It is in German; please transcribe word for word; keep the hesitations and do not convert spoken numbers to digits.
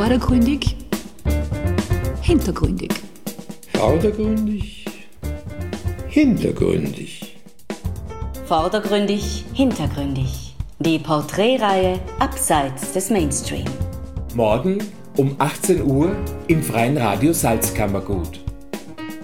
Vordergründig, hintergründig. Vordergründig, hintergründig. Vordergründig, hintergründig. Die Porträtreihe Abseits des Mainstream. Morgen um achtzehn Uhr im Freien Radio Salzkammergut.